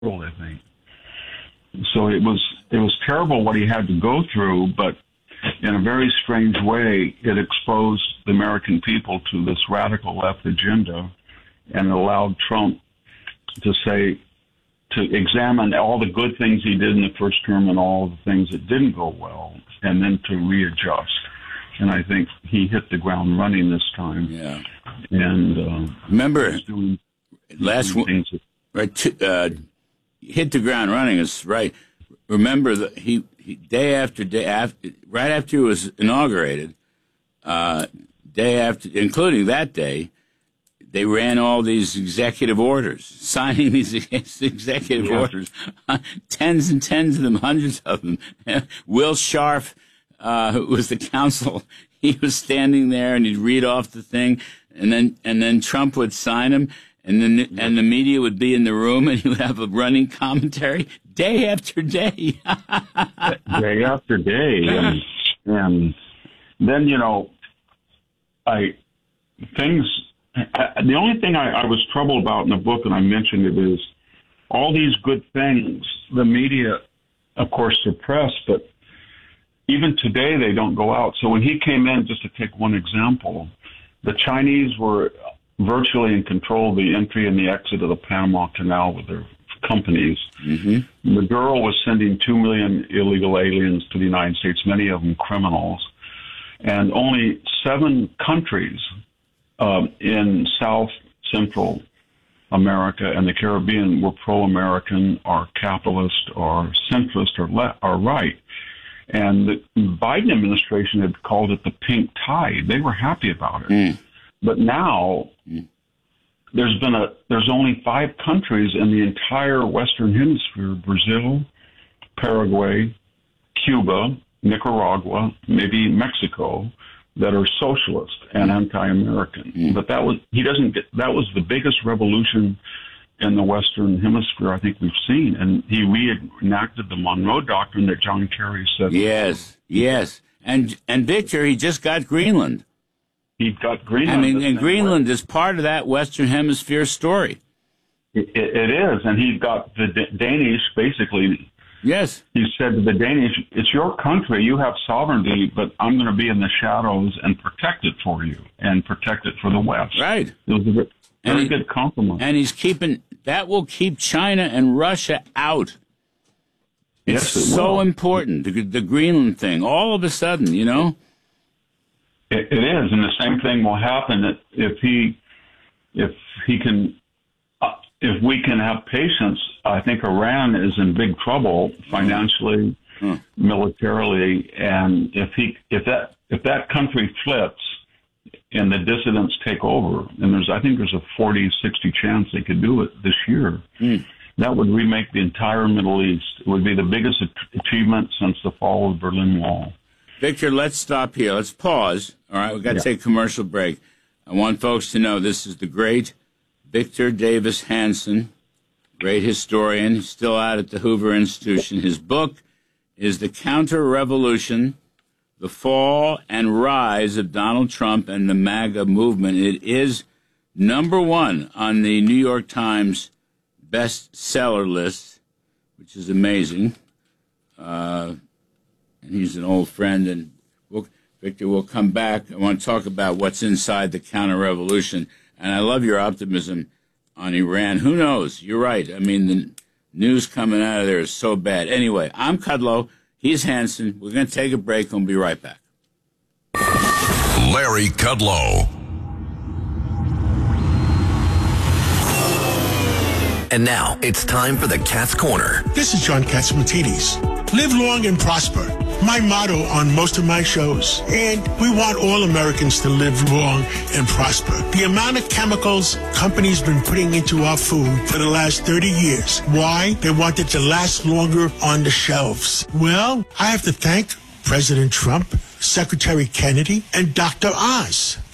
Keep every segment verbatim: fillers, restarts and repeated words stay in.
world, I think. So it was it was terrible what he had to go through, but in a very strange way, it exposed the American people to this radical left agenda and allowed Trump to say, to examine all the good things he did in the first term and all the things that didn't go well, and then to readjust. And I think he hit the ground running this time. Yeah. And uh, remember, doing, last doing that, right, t- uh, hit the ground running is right. Remember that he, he day after day after, right after he was inaugurated, uh, day after, including that day, they ran all these executive orders, signing these executive yeah. orders, tens and tens of them, hundreds of them. Will Scharf, uh, who was the counsel, he was standing there and he'd read off the thing, and then and then Trump would sign them, and then yeah. and the media would be in the room, and he would have a running commentary day after day, day after day, and, and then you know, I things. The only thing I, I was troubled about in the book, and I mentioned it, is all these good things the media, of course, suppress, but even today they don't go out. So when he came in, just to take one example, the Chinese were virtually in control of the entry and the exit of the Panama Canal with their companies. Mm-hmm. Maduro was sending two million illegal aliens to the United States, many of them criminals, and only seven countries Um, in South Central America and the Caribbean were pro-American or capitalist or centrist or le- or right. And the Biden administration had called it the pink tide. They were happy about it. Mm. But now mm. there's been a there's only five countries in the entire Western Hemisphere: Brazil, Paraguay, Cuba, Nicaragua, maybe Mexico, that are socialist and anti-American. Mm. But that was, he doesn't get, that was the biggest revolution in the Western Hemisphere I think we've seen. And he reenacted the Monroe Doctrine that John Kerry said. Yes, yes. And, and Victor, he just got Greenland. He got Greenland. I mean, and Greenland way. is part of that Western Hemisphere story. It, it is. And he got the D- Danish basically. Yes. He said to the Danish, it's your country, you have sovereignty, but I'm going to be in the shadows and protect it for you and protect it for the West. Right. It was a very, very he, good compliment. And he's keeping, that will keep China and Russia out. It's yes, it so will. important, the, the Greenland thing, all of a sudden, you know? It, it is, and the same thing will happen if he, if he can, uh, if we can have patience. I think Iran is in big trouble financially, hmm. militarily, and if he, if that, if that country flips and the dissidents take over, and there's, I think there's a forty, sixty chance they could do it this year, hmm. that would remake the entire Middle East. It would be the biggest achievement since the fall of the Berlin Wall. Victor, let's stop here. Let's pause. All right, we've got to yeah. take a commercial break. I want folks to know this is the great Victor Davis Hanson, great historian. He's still out at the Hoover Institution. His book is The Counter-Revolution, The Fall and Rise of Donald Trump and the MAGA Movement. It is number one on the New York Times bestseller list, which is amazing. Uh, and he's an old friend. And we'll, Victor, we'll come back. I want to talk about what's inside the counter-revolution. And I love your optimism on Iran. Who knows? You're right. I mean, the news coming out of there is so bad. Anyway, I'm Kudlow. He's Hanson. We're going to take a break and we'll be right back. Larry Kudlow. And now it's time for the Cat's Corner. This is John Catsimatidis. Live long and prosper. My motto on most of my shows. And we want all Americans to live long and prosper. The amount of chemicals companies been putting into our food for the last thirty years. Why? They want it to last longer on the shelves. Well, I have to thank President Trump, Secretary Kennedy, and Doctor Oz.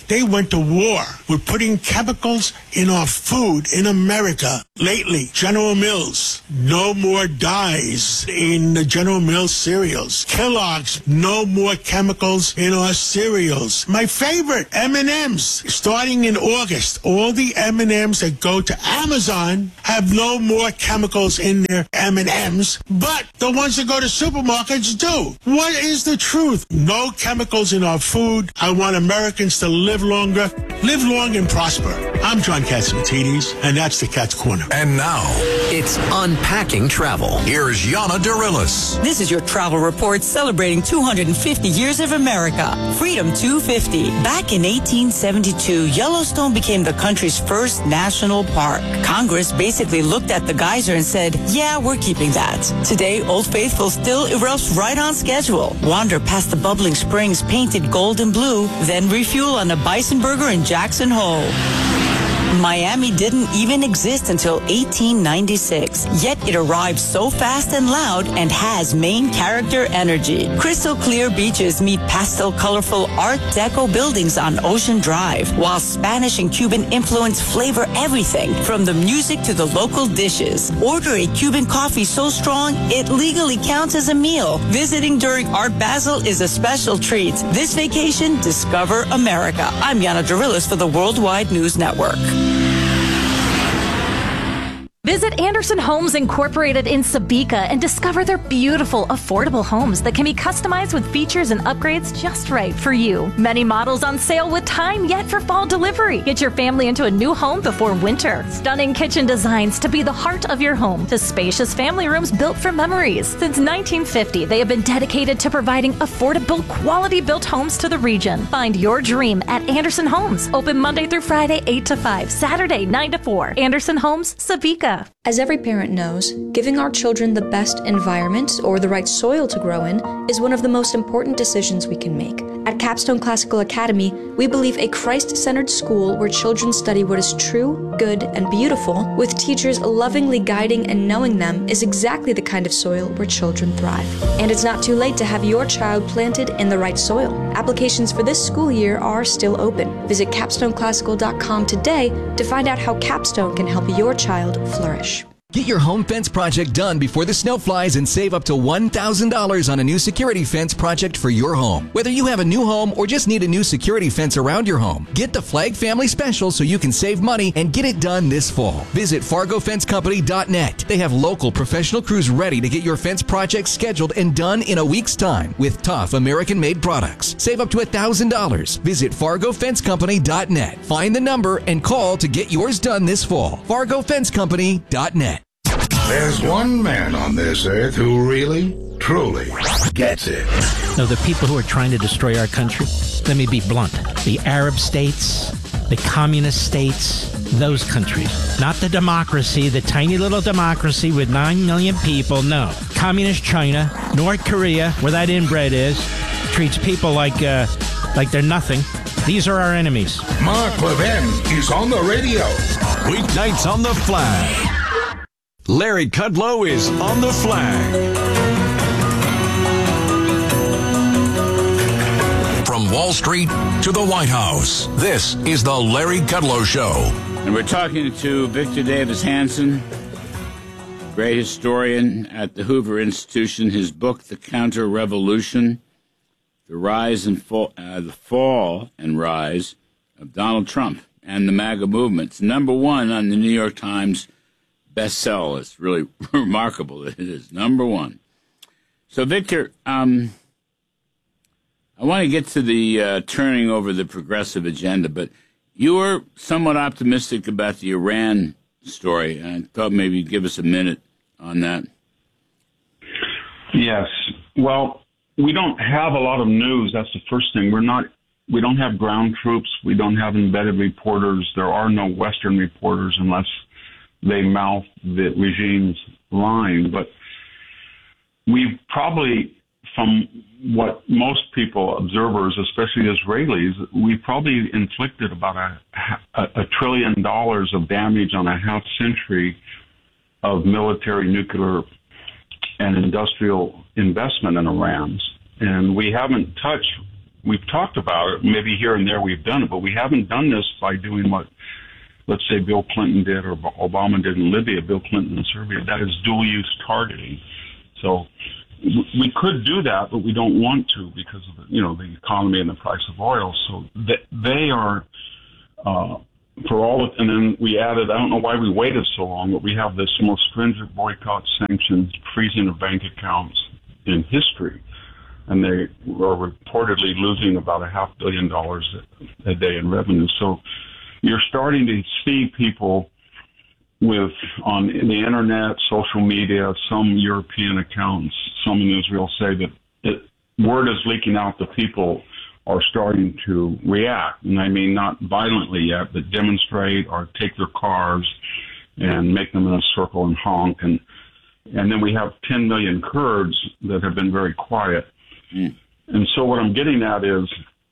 They went to war. We're putting chemicals in our food in America. Lately, General Mills, no more dyes in the General Mills cereals. Kellogg's, no more chemicals in our cereals. My favorite, M and M's. Starting in August, all the M and M's that go to Amazon have no more chemicals in their M and M's, but the ones that go to supermarkets do. What is the truth? No chemicals in our food. I want Americans to live longer, live long and prosper. I'm John Catsimatidis, and that's the Cat's Corner. And now, it's Unpacking Travel. Here's Yana Dorillis. This is your travel report celebrating two hundred fifty years of America. Freedom two fifty. Back in eighteen seventy-two, Yellowstone became the country's first national park. Congress basically looked at the geyser and said, yeah, we're keeping that. Today, Old Faithful still erupts right on schedule. Wander past the bubbling springs painted gold and blue, then refuel on a bison burger in Jackson Hole. Miami didn't even exist until eighteen ninety-six, yet it arrived so fast and loud and has main character energy. Crystal clear beaches meet pastel colorful Art Deco buildings on Ocean Drive, while Spanish and Cuban influence flavor everything from the music to the local dishes. Order a Cuban coffee so strong it legally counts as a meal. Visiting during Art Basel is a special treat. This vacation, discover America. I'm Yana Dorillis for the Worldwide News Network. Visit Anderson Homes Incorporated in Sabika and discover their beautiful, affordable homes that can be customized with features and upgrades just right for you. Many models on sale with time yet for fall delivery. Get your family into a new home before winter. Stunning kitchen designs to be the heart of your home, to spacious family rooms built for memories. Since nineteen fifty, they have been dedicated to providing affordable, quality-built homes to the region. Find your dream at Anderson Homes. Open Monday through Friday, eight to five, Saturday, nine to four. Anderson Homes, Sabika. As every parent knows, giving our children the best environment or the right soil to grow in is one of the most important decisions we can make. At Capstone Classical Academy, we believe a Christ-centered school where children study what is true, good, and beautiful, with teachers lovingly guiding and knowing them, is exactly the kind of soil where children thrive. And it's not too late to have your child planted in the right soil. Applications for this school year are still open. Visit capstone classical dot com today to find out how Capstone can help your child flourish. Get your home fence project done before the snow flies and save up to one thousand dollars on a new security fence project for your home. Whether you have a new home or just need a new security fence around your home, get the Flag Family Special so you can save money and get it done this fall. Visit fargo fence company dot net. They have local professional crews ready to get your fence project scheduled and done in a week's time with tough American-made products. Save up to one thousand dollars. Visit fargo fence company dot net. Find the number and call to get yours done this fall. fargo fence company dot net. There's one man on this earth who really, truly gets it. No, the people who are trying to destroy our country, let me be blunt, the Arab states, the communist states, those countries. Not the democracy, the tiny little democracy with nine million people, no. Communist China, North Korea, where that inbred is, treats people like, uh, like they're nothing. These are our enemies. Mark Levin is on the radio. Weeknights on the Flag. Larry Kudlow is on the Flag. From Wall Street to the White House, this is the Larry Kudlow Show. And we're talking to Victor Davis Hanson, great historian at the Hoover Institution. His book, The Counter-Revolution, The Rise and Fall, uh, the Fall and Rise of Donald Trump and the MAGA movement. It's number one on the New York Times bestseller. It's really remarkable that it is number one. So, Victor, um, I want to get to the uh, turning over the progressive agenda, but you were somewhat optimistic about the Iran story, and I thought maybe you'd give us a minute on that. Yes. Well, we don't have a lot of news. That's the first thing. We're not. We don't have ground troops. We don't have embedded reporters. There are no Western reporters unless they mouth the regime's line. But we probably, from what most people, observers, especially Israelis, we probably inflicted about a, a, a trillion dollars of damage on a half century of military, nuclear, and industrial investment in Iran. And we haven't touched we've talked about it. Maybe here and there we've done it, but we haven't done this by doing what, let's say, Bill Clinton did or Obama did in Libya, Bill Clinton in Serbia. That is dual-use targeting. So we could do that, but we don't want to because of the, you know, the economy and the price of oil. So they are, uh, for all of, and then we added, I don't know why we waited so long, but we have this most stringent boycott, sanctions, freezing of bank accounts in history. And they are reportedly losing about a half billion dollars a day in revenue. So you're starting to see people with, on the internet, social media, some European accounts, some in Israel say that it, word is leaking out that people are starting to react. And I mean, not violently yet, but demonstrate or take their cars and make them in a circle and honk. And, and then we have ten million Kurds that have been very quiet. Mm. And so what I'm getting at is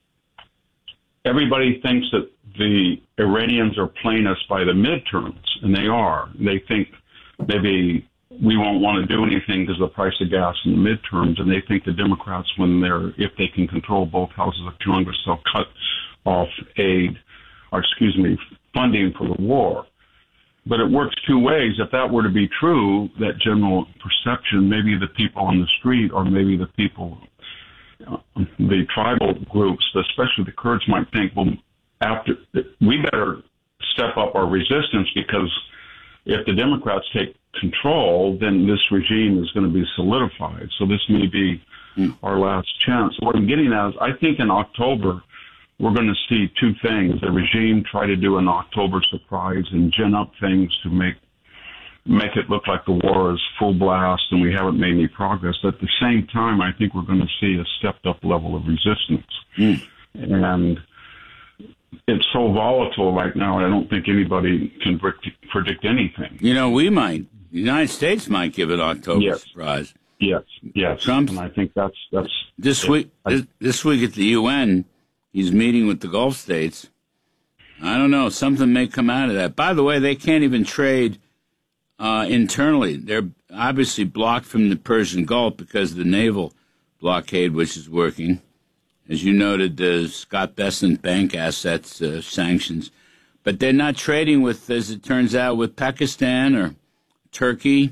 everybody thinks that the Iranians are playing us by the midterms, and they are. They think maybe we won't want to do anything because of the price of gas in the midterms, and they think the Democrats, when they're, if they can control both houses of Congress, they'll cut off aid, or excuse me, funding for the war. But it works two ways. If that were to be true, that general perception, maybe the people on the street or maybe the people, uh, the tribal groups, especially the Kurds, might think, well, after we better step up our resistance because if the Democrats take control, then this regime is going to be solidified. So this may be mm. our last chance. What I'm getting at is I think in October, we're going to see two things. The regime try to do an October surprise and gin up things to make make it look like the war is full blast and we haven't made any progress. At the same time, I think we're going to see a stepped up level of resistance. Mm. And it's so volatile right now, I don't think anybody can predict anything. You know, we might. The United States might give an October yes. surprise. Yes, yes. Trump, and I think that's... that's this it. week. I, this, this week at the U N, he's meeting with the Gulf states. I don't know. Something may come out of that. By the way, they can't even trade uh, internally. They're obviously blocked from the Persian Gulf because of the naval blockade, which is working. As you noted, the Scott Bessent bank assets uh, sanctions. But they're not trading with, as it turns out, with Pakistan or Turkey,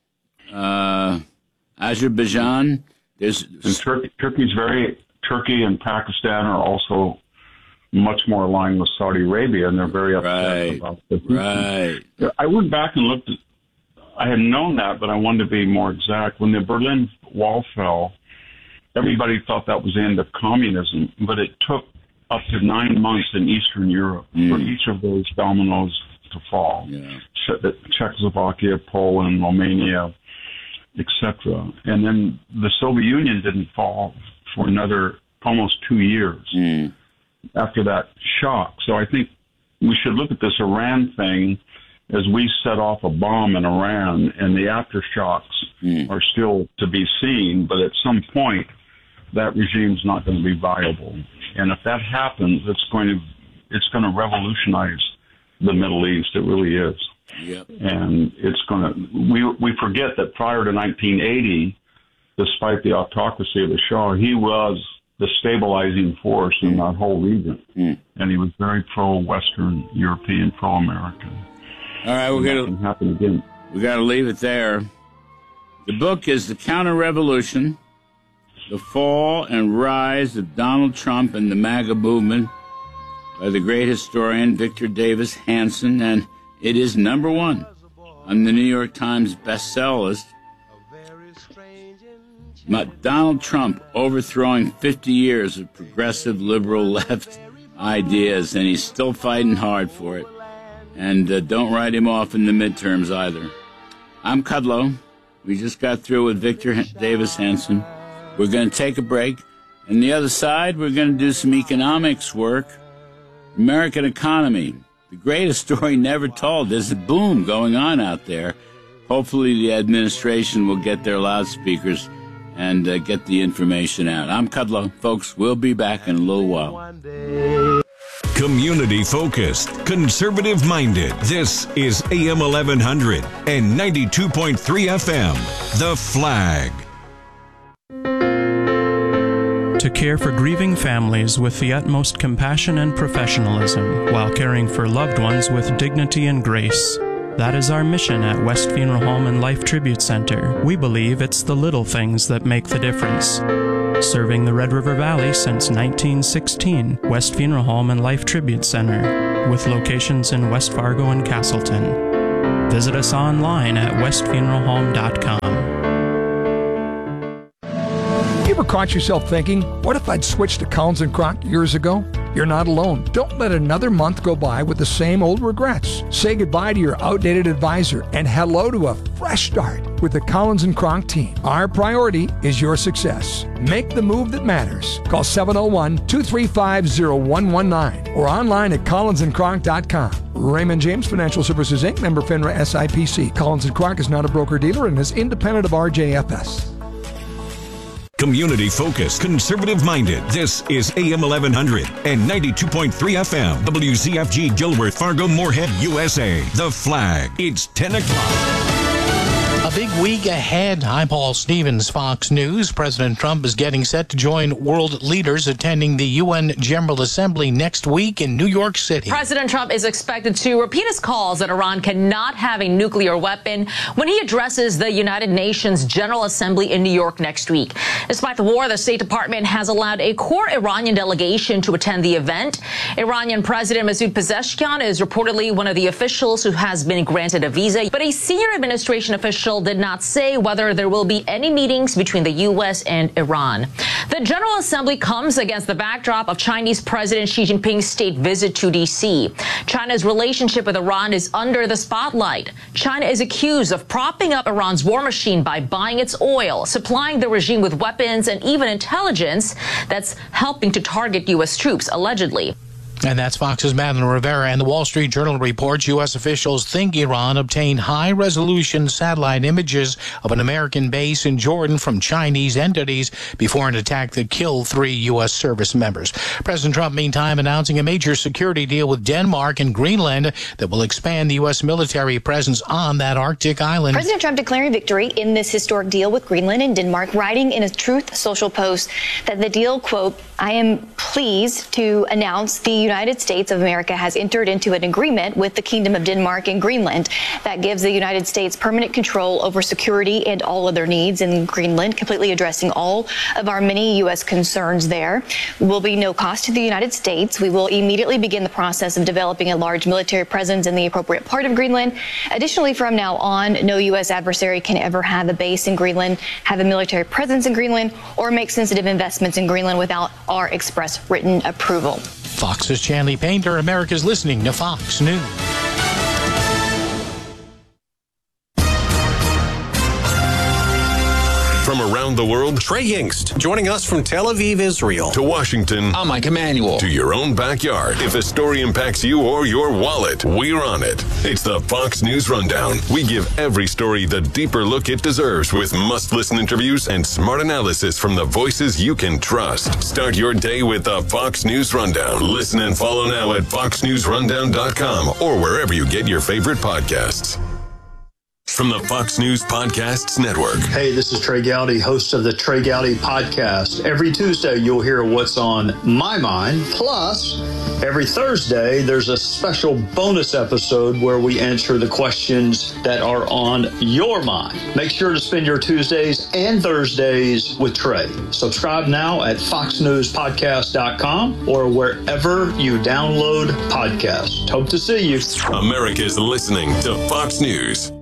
uh, Azerbaijan. There's and Turkey, Turkey's very... Turkey and Pakistan are also much more aligned with Saudi Arabia, and they're very upset right, about this. Right. I went back and looked at, I had known that, but I wanted to be more exact. When the Berlin Wall fell, everybody thought that was the end of communism, but it took up to nine months in Eastern Europe mm. for each of those dominoes to fall. Yeah. Czechoslovakia, Poland, Romania, et cetera. And then the Soviet Union didn't fall for another almost two years mm. after that shock. So I think we should look at this Iran thing as we set off a bomb in Iran, and the aftershocks mm. are still to be seen, but at some point, that regime's not going to be viable. And if that happens, it's going to it's going to revolutionize the Middle East. It really is. Yep. And it's going to, we, we forget that prior to nineteen eighty, despite the autocracy of the Shah, he was the stabilizing force in that whole region. Mm. And he was very pro-Western European, pro-American. All right, we're going to happen again. We got to leave it there. The book is The Counter-Revolution, The Fall and Rise of Donald Trump and the MAGA Movement by the great historian Victor Davis Hanson, and it is number one on the New York Times bestseller list. Donald Trump overthrowing fifty years of progressive liberal left ideas, and he's still fighting hard for it. And uh, don't write him off in the midterms either. I'm Kudlow. We just got through with Victor H- Davis Hanson. We're going to take a break. And the other side, we're going to do some economics work. American economy. The greatest story never told. There's a boom going on out there. Hopefully the administration will get their loudspeakers and uh, get the information out. I'm Kudlow. Folks, we'll be back in a little while. Community-focused, conservative-minded. This is A M eleven hundred and ninety-two point three F M. The Flag. to care for grieving families with the utmost compassion and professionalism, while caring for loved ones with dignity and grace. That is our mission at West Funeral Home and Life Tribute Center. We believe it's the little things that make the difference. Serving the Red River Valley since nineteen sixteen, West Funeral Home and Life Tribute Center, with locations in West Fargo and Castleton. Visit us online at west funeral home dot com. You ever caught yourself thinking, what if I'd switched to Collins and Crock years ago? You're not alone. Don't let another month go by with the same old regrets. Say goodbye to your outdated advisor and hello to a fresh start with the Collins and Crock team. Our priority is your success. Make the move that matters. Call seven oh one, two three five, oh one one nine or online at collins and crock dot com. Raymond James Financial Services, Incorporated, member FINRA S I P C. Collins and Crock is not a broker-dealer and is independent of R J F S. Community-focused, conservative-minded. This is A M eleven hundred and ninety-two point three F M. W Z F G, Gilworth, Fargo, Moorhead, U S A. The Flag. It's ten o'clock. A big week ahead. I'm Paul Stevens, Fox News. President Trump is getting set to join world leaders attending the U N General Assembly next week in New York City. President Trump is expected to repeat his calls that Iran cannot have a nuclear weapon when he addresses the United Nations General Assembly in New York next week. Despite the war, the State Department has allowed a core Iranian delegation to attend the event. Iranian President Masoud Pezeshkian is reportedly one of the officials who has been granted a visa, but a senior administration official did not say whether there will be any meetings between the U S and Iran. The General Assembly comes against the backdrop of Chinese President Xi Jinping's state visit to D C. China's relationship with Iran is under the spotlight. China is accused of propping up Iran's war machine by buying its oil, supplying the regime with weapons and even intelligence that's helping to target U S troops, allegedly. And that's Fox's Madeline Rivera. And the Wall Street Journal reports U S officials think Iran obtained high-resolution satellite images of an American base in Jordan from Chinese entities before an attack that killed three U S service members. President Trump, meantime, announcing a major security deal with Denmark and Greenland that will expand the U S military presence on that Arctic island. President Trump declaring victory in this historic deal with Greenland and Denmark, writing in a Truth Social post that the deal, quote, I am pleased to announce the United States of America has entered into an agreement with the Kingdom of Denmark and Greenland that gives the United States permanent control over security and all other needs in Greenland, completely addressing all of our many U S concerns there. Will be no cost to the United States. We will immediately begin the process of developing a large military presence in the appropriate part of Greenland. Additionally, from now on, no U S adversary can ever have a base in Greenland, have a military presence in Greenland, or make sensitive investments in Greenland without our express written approval. Fox's Chanley Painter, America's listening to Fox News. From around the world, Trey Yingst, joining us from Tel Aviv, Israel, to Washington. I'm Mike Emanuel. To your own backyard. If a story impacts you or your wallet, we're on it. It's the Fox News Rundown. We give every story the deeper look it deserves with must-listen interviews and smart analysis from the voices you can trust. Start your day with the Fox News Rundown. Listen and follow now at fox news rundown dot com or wherever you get your favorite podcasts. From the Fox News Podcasts Network. Hey, this is Trey Gowdy, host of the Trey Gowdy Podcast. Every Tuesday, you'll hear what's on my mind. Plus, every Thursday, there's a special bonus episode where we answer the questions that are on your mind. Make sure to spend your Tuesdays and Thursdays with Trey. Subscribe now at fox news podcast dot com or wherever you download podcasts. Hope to see you. America's listening to Fox News.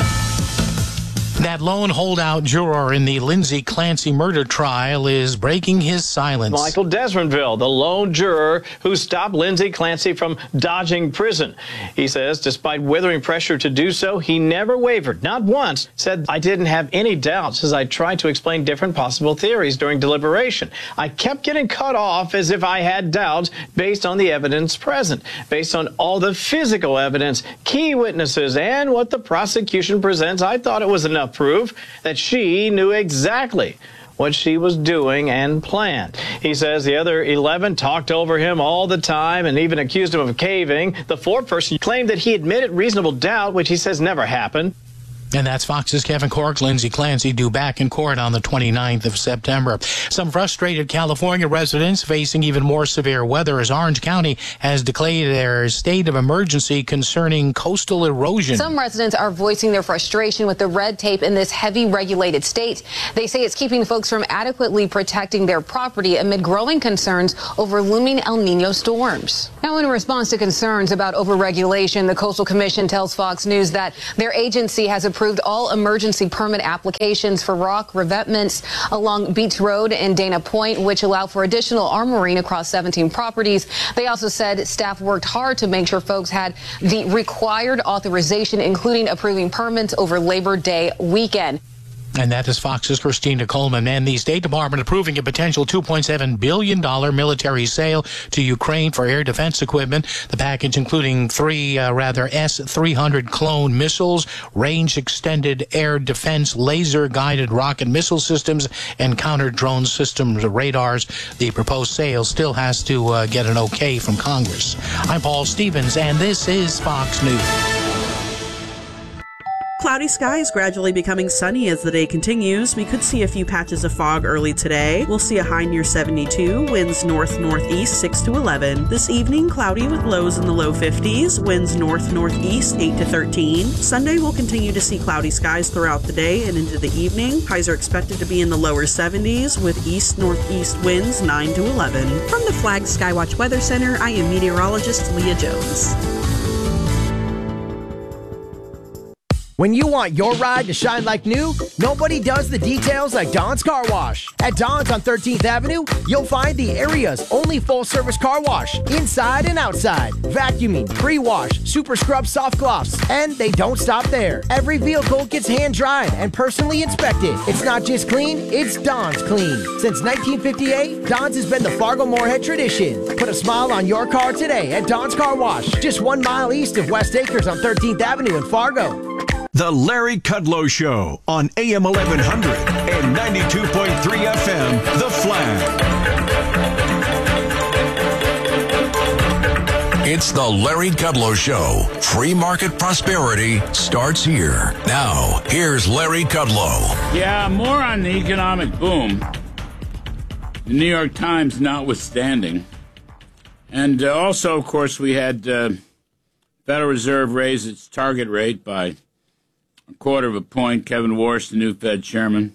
That lone holdout juror in the Lindsay Clancy murder trial is breaking his silence. Michael Desmondville, the lone juror who stopped Lindsay Clancy from dodging prison. He says despite withering pressure to do so, he never wavered, not once. Said, I didn't have any doubts as I tried to explain different possible theories during deliberation. I kept getting cut off as if I had doubts based on the evidence present, based on all the physical evidence, key witnesses, and what the prosecution presents. I thought it was enough proof that she knew exactly what she was doing and planned. He says the other eleven talked over him all the time and even accused him of caving. The fourth person claimed that he admitted reasonable doubt, which he says never happened. And that's Fox's Kevin Cork, Lindsay Clancy due back in court on the twenty-ninth of September. Some frustrated California residents facing even more severe weather as Orange County has declared their state of emergency concerning coastal erosion. Some residents are voicing their frustration with the red tape in this heavy regulated state. They say it's keeping folks from adequately protecting their property amid growing concerns over looming El Nino storms. Now, in response to concerns about overregulation, the Coastal Commission tells Fox News that their agency has approved all emergency permit applications for rock revetments along Beach Road and Dana Point, which allow for additional armoring across seventeen properties. They also said staff worked hard to make sure folks had the required authorization, including approving permits over Labor Day weekend. And that is Fox's Christina Coleman. And the State Department approving a potential two point seven billion dollars military sale to Ukraine for air defense equipment. The package including three, uh, rather, S three hundred clone missiles, range-extended air defense laser-guided rocket missile systems, and counter-drone systems radars. The proposed sale still has to uh, get an okay from Congress. I'm Paul Stevens, and this is Fox News. Cloudy skies gradually becoming sunny as the day continues. We could see a few patches of fog early today. We'll see a high near seventy-two, winds north-northeast six to eleven. This evening, cloudy with lows in the low fifties, winds north-northeast eight to thirteen. Sunday, we'll continue to see cloudy skies throughout the day and into the evening. Highs are expected to be in the lower seventies with east-northeast winds nine to eleven. From the Flag Skywatch Weather Center, I am meteorologist Leah Jones. When you want your ride to shine like new, nobody does the details like Don's Car Wash. At Don's on thirteenth Avenue, you'll find the area's only full-service car wash, inside and outside. Vacuuming, pre-wash, super scrub soft gloss, and they don't stop there. Every vehicle gets hand-dried and personally inspected. It's not just clean, it's Don's clean. Since nineteen fifty-eight, Don's has been the Fargo-Moorhead tradition. Put a smile on your car today at Don's Car Wash, just one mile east of West Acres on thirteenth Avenue in Fargo. The Larry Kudlow Show on A M eleven hundred and ninety-two point three F M, The Flag. It's the Larry Kudlow Show. Free market prosperity starts here. Now, here's Larry Kudlow. Yeah, more on the economic boom. The New York Times notwithstanding. And uh, also, of course, we had uh, Federal Reserve raise its target rate by a quarter of a point. Kevin Warsh, the new Fed chairman.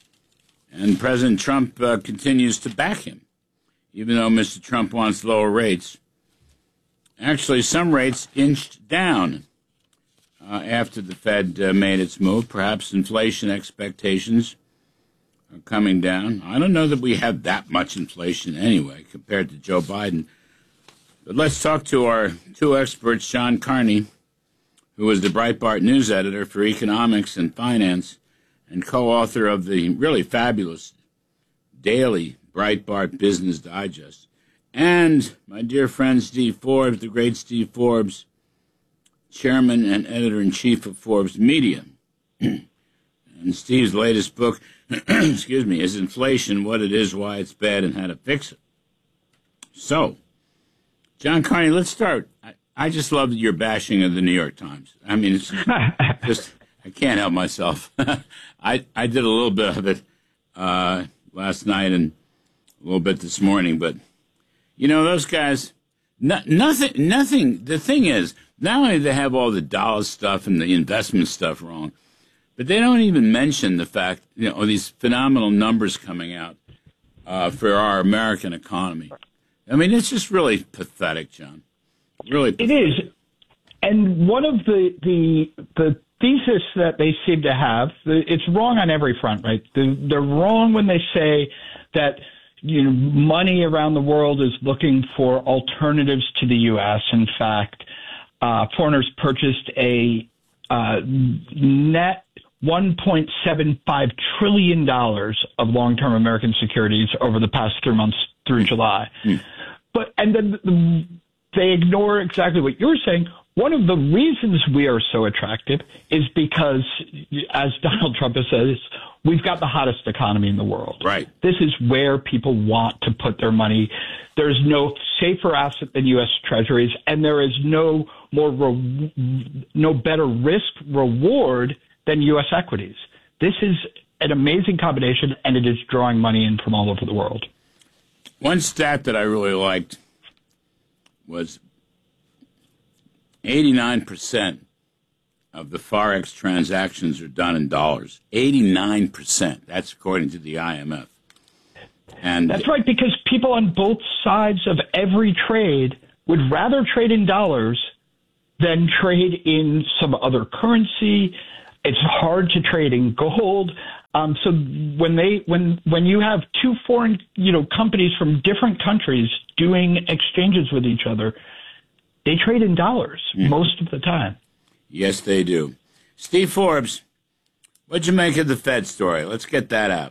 And President Trump uh, continues to back him, even though Mister Trump wants lower rates. Actually, some rates inched down uh, after the Fed uh, made its move. Perhaps inflation expectations are coming down. I don't know that we have that much inflation anyway compared to Joe Biden. But let's talk to our two experts, Sean Carney, who was the Breitbart news editor for economics and finance and co-author of the really fabulous daily Breitbart Business Digest, and my dear friend Steve Forbes, the great Steve Forbes, chairman and editor-in-chief of Forbes Media. And Steve's latest book, excuse me, is Inflation, What It Is, Why It's Bad, and How to Fix It. So, John Carney, let's start. I, I just love your bashing of the New York Times. I mean, it's just, I can't help myself. I, I did a little bit of it uh, last night and a little bit this morning, but, you know, those guys, no, nothing, nothing, the thing is, not only do they have all the dollar stuff and the investment stuff wrong, but they don't even mention the fact, you know, these phenomenal numbers coming out uh, for our American economy. I mean, it's just really pathetic, John. Really pathetic. It is. And one of the, the, the thesis that they seem to have, it's wrong on every front, right? They're, they're wrong when they say that, you know, money around the world is looking for alternatives to the U S. In fact, uh, foreigners purchased a uh, net one point seven five trillion dollars of long-term American securities over the past three months through July. Mm. But and then the, they ignore exactly what you're saying. One of the reasons we are so attractive is because, as Donald Trump has said, we've got the hottest economy in the world. Right. This is where people want to put their money. There's no safer asset than U S Treasuries, and there is no more re- no better risk reward than U S equities. This is an amazing combination, and it is drawing money in from all over the world. One stat that I really liked was eighty-nine percent of the Forex transactions are done in dollars. eighty-nine percent. That's according to the I M F. And that's right, because people on both sides of every trade would rather trade in dollars than trade in some other currency. It's hard to trade in gold. Um, so when they when when you have two foreign you know companies from different countries doing exchanges with each other, they trade in dollars mm. most of the time. Yes, they do. Steve Forbes, what'd you make of the Fed story? Let's get that out.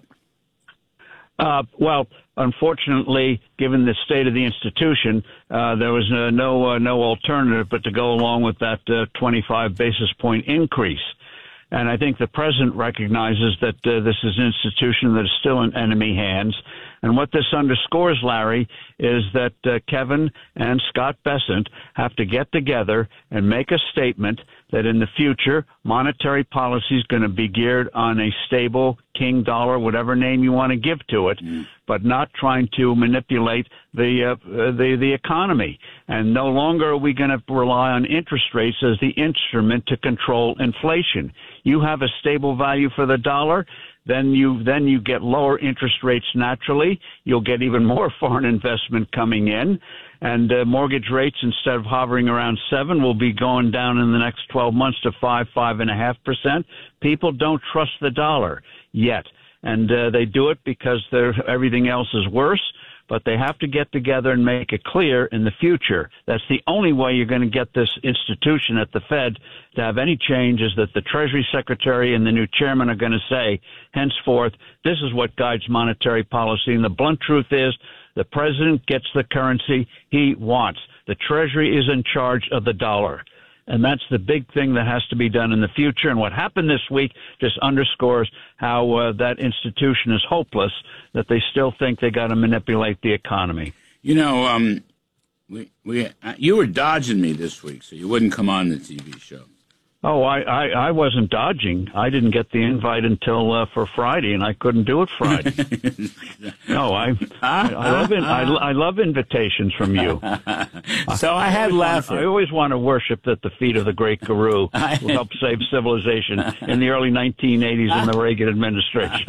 Uh, well, unfortunately, given the state of the institution, uh, there was uh, no uh, no alternative but to go along with that uh, twenty-five basis point increase. And I think the president recognizes that uh, this is an institution that is still in enemy hands. And what this underscores, Larry, is that uh, Kevin and Scott Bessent have to get together and make a statement that in the future, monetary policy is going to be geared on a stable king dollar, whatever name you want to give to it, mm. but not trying to manipulate the, uh, the, the economy. And no longer are we going to rely on interest rates as the instrument to control inflation. You have a stable value for the dollar, then you then you get lower interest rates naturally. You'll get even more foreign investment coming in, and uh, mortgage rates, instead of hovering around seven, will be going down in the next twelve months to five, five and a half percent. People don't trust the dollar yet, and uh, they do it because everything else is worse. But they have to get together and make it clear in the future. That's the only way you're going to get this institution at the Fed to have any change, is that the Treasury Secretary and the new chairman are going to say, henceforth, this is what guides monetary policy. And the blunt truth is, the president gets the currency he wants. The Treasury is in charge of the dollar. And that's the big thing that has to be done in the future. And what happened this week just underscores how uh, that institution is hopeless, that they still think they got to manipulate the economy. You know, um, we we uh, you were dodging me this week, so you wouldn't come on the T V show. Oh, I, I, I wasn't dodging. I didn't get the invite until uh, for Friday, and I couldn't do it Friday. no, I I, I love in, I, I love invitations from you. So I, I had laughed. I always want to worship at the feet of the great guru who helped save civilization in the early nineteen eighties in the Reagan administration.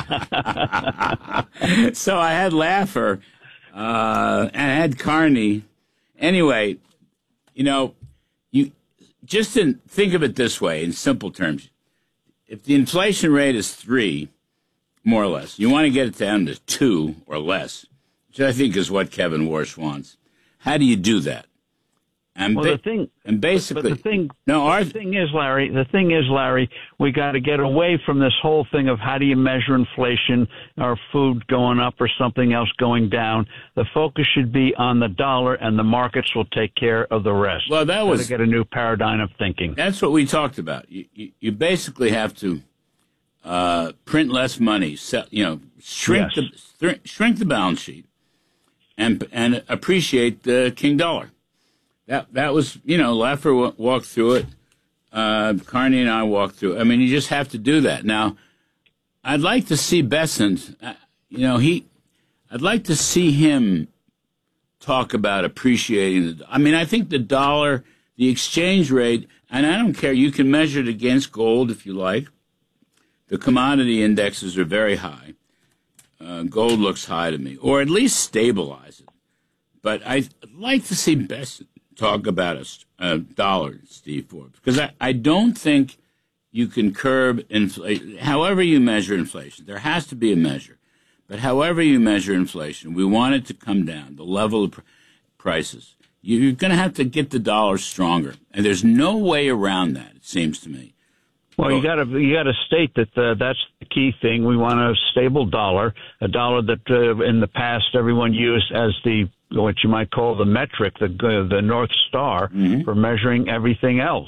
So I had Laffer uh, and I had Carney. Anyway, you know, you. Just to think of it this way, in simple terms, if the inflation rate is three, more or less, you want to get it down to two or less, which I think is what Kevin Warsh wants. How do you do that? And well, ba- the thing, and basically, but the thing, no, our the thing is, Larry. The thing is, Larry, we got to get away from this whole thing of how do you measure inflation, or food going up or something else going down. The focus should be on the dollar, and the markets will take care of the rest. Well, that was to get a new paradigm of thinking. That's what we talked about. You, you, you basically have to uh, print less money, sell, you know, shrink yes. the th- shrink the balance sheet, and and appreciate the king dollar. That that was, you know, Laffer w- walked through it. Uh, Carney and I walked through it. I mean, you just have to do that. Now, I'd like to see Bessent, uh, you know, he, I'd like to see him talk about appreciating the, I mean, I think the dollar, the exchange rate, and I don't care, you can measure it against gold if you like. The commodity indexes are very high. Uh, gold looks high to me, or at least stabilize it. But I'd like to see Bessent talk about a, a dollar, Steve Forbes, because I, I don't think you can curb inflation. However you measure inflation, there has to be a measure. But however you measure inflation, we want it to come down, the level of pr- prices. You're going to have to get the dollar stronger, and there's no way around that, it seems to me. Well, you got to you got to state that uh, that's the key thing. We want a stable dollar, a dollar that uh, in the past everyone used as the what you might call the metric, the uh, the North Star mm-hmm. for measuring everything else.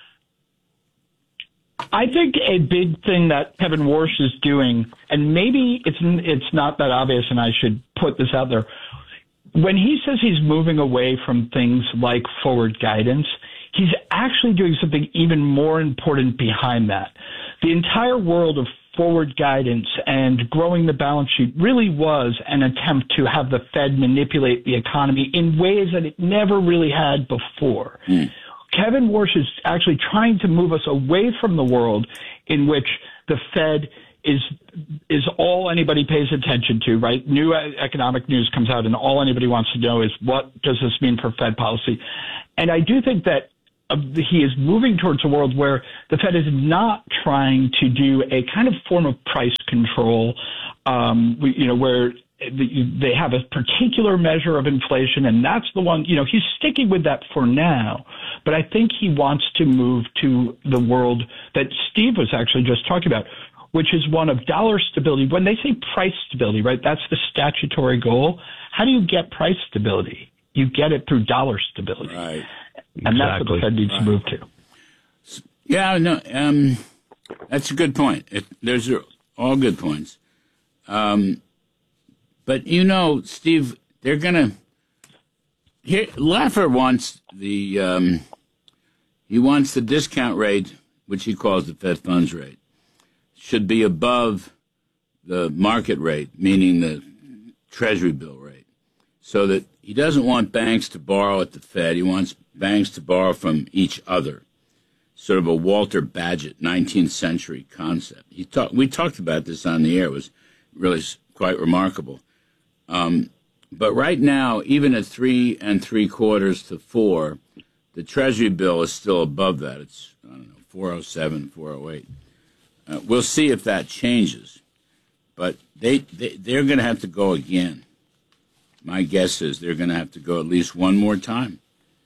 I think a big thing that Kevin Warsh is doing, and maybe it's it's not that obvious, and I should put this out there. When he says he's moving away from things like forward guidance, he's actually doing something even more important behind that. The entire world of forward guidance and growing the balance sheet really was an attempt to have the Fed manipulate the economy in ways that it never really had before. Mm. Kevin Warsh is actually trying to move us away from the world in which the Fed is is all anybody pays attention to, right? New economic news comes out, and all anybody wants to know is, what does this mean for Fed policy? And I do think that uh, he is moving towards a world where the Fed is not trying to do a kind of form of price control, um, you know, where they have a particular measure of inflation, and that's the one, you know, he's sticking with that for now. But I think he wants to move to the world that Steve was actually just talking about, which is one of dollar stability. When they say price stability, right, that's the statutory goal. How do you get price stability? You get it through dollar stability. Right. And exactly. That's what the Fed needs right. to move to. Yeah, no, um, that's a good point. It, those are all good points. Um, but, you know, Steve, they're going to here, Laffer wants the um, he wants the discount rate, which he calls the Fed funds rate, should be above the market rate, meaning the Treasury bill rate, so that he doesn't want banks to borrow at the Fed. He wants banks to borrow from each other, sort of a Walter Bagehot nineteenth century concept. He talk, we talked about this on the air. It was really quite remarkable. Um, but right now, even at three and three quarters to four, the Treasury bill is still above that. It's, I don't know, four oh seven, four oh eight. Uh, we'll see if that changes. But they, they, they're going to have to go again. My guess is they're going to have to go at least one more time.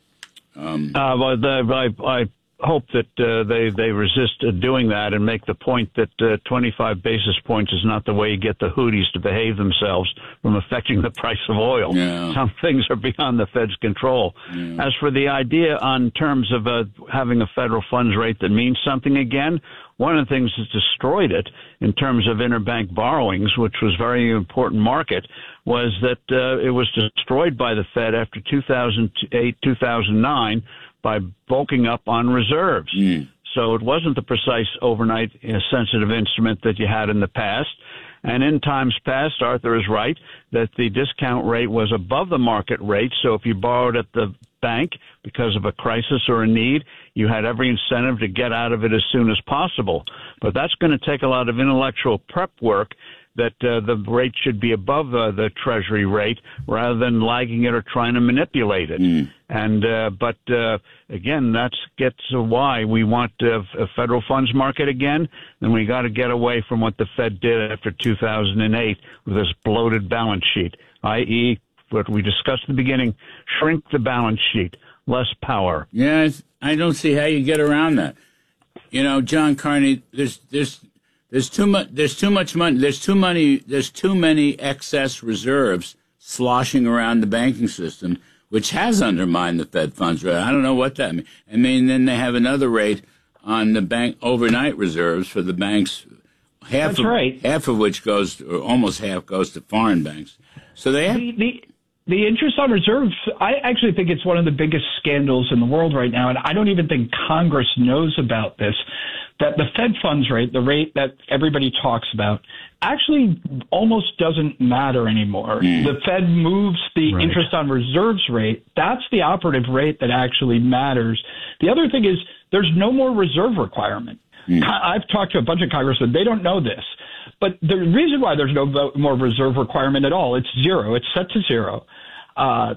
Um, uh, well, the, I, I hope that uh, they, they resist uh, doing that and make the point that uh, twenty-five basis points is not the way you get the Houthis to behave themselves from affecting the price of oil. Yeah. Some things are beyond the Fed's control. Yeah. As for the idea on terms of uh, having a federal funds rate that means something again, one of the things that destroyed it in terms of interbank borrowings, which was a very important market, was that uh, it was destroyed by the Fed after two thousand eight, two thousand nine by bulking up on reserves. Mm. So it wasn't the precise overnight uh, sensitive instrument that you had in the past. And in times past, Arthur is right, that the discount rate was above the market rate. So if you borrowed at the bank because of a crisis or a need, you had every incentive to get out of it as soon as possible. But that's going to take a lot of intellectual prep work, that uh, the rate should be above uh, the Treasury rate rather than lagging it or trying to manipulate it. Mm. And uh, but uh, again, that gets uh, why we want uh, a federal funds market again. Then we got to get away from what the Fed did after two thousand eight with this bloated balance sheet, that is, what we discussed at the beginning: shrink the balance sheet, less power. Yeah, I don't see how you get around that. You know, John Carney, there's there's. There's too much. There's too much money. There's too many. There's too many excess reserves sloshing around the banking system, which has undermined the Fed funds rate. I don't know what that means. I mean, then they have another rate on the bank overnight reserves for the banks. Half That's of, right. Half of which goes, to, or almost half goes to foreign banks. So they have. The, the, the interest on reserves, I actually think it's one of the biggest scandals in the world right now, and I don't even think Congress knows about this. That the Fed funds rate, the rate that everybody talks about, actually almost doesn't matter anymore. Mm. The Fed moves the Right. interest on reserves rate. That's the operative rate that actually matters. The other thing is there's no more reserve requirement. Mm. I've talked to a bunch of congressmen. They don't know this. But the reason why there's no more reserve requirement at all, it's zero. It's set to zero. Uh,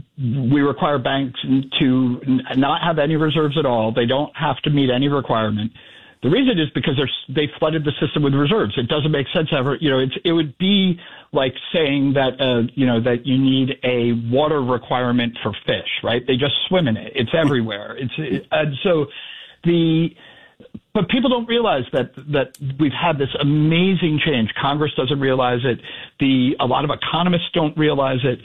we require banks to not have any reserves at all. They don't have to meet any requirement. The reason is because they're, they flooded the system with reserves. It doesn't make sense ever. You know, it's, it would be like saying that, uh, you know, that you need a water requirement for fish, right? They just swim in it. It's everywhere. It's, it, and so the, but people don't realize that, that we've had this amazing change. Congress doesn't realize it. The, a lot of economists don't realize it.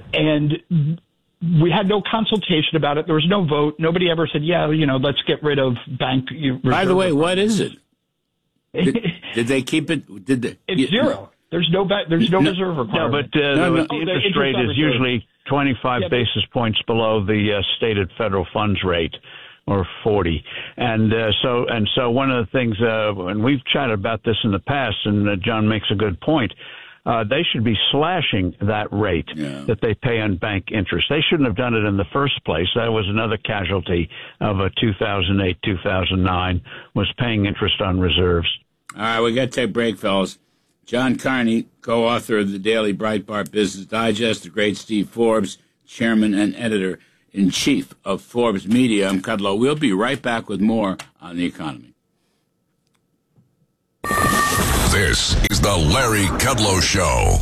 And we had no consultation about it. There was no vote. Nobody ever said, yeah, you know, let's get rid of bank. By the way, what is it? Did, did they keep it? Did they? It's you, zero. There's no ba- There's no, no reserve requirement. No, but uh, no, the, no. the Oh, interest the rate interest is usually twenty-five yeah, basis points below the uh, stated federal funds rate. or forty. And uh, so and so one of the things, uh, and we've chatted about this in the past, and uh, John makes a good point. Uh, they should be slashing that rate yeah. that they pay on bank interest. They shouldn't have done it in the first place. That was another casualty of a two thousand eight, two thousand nine, was paying interest on reserves. All right, we got to take a break, fellas. John Carney, co-author of the Daily Breitbart Business Digest, the great Steve Forbes, chairman and editor-in-chief of Forbes Media. I'm Kudlow. We'll be right back with more on the economy. This is the Larry Kudlow Show.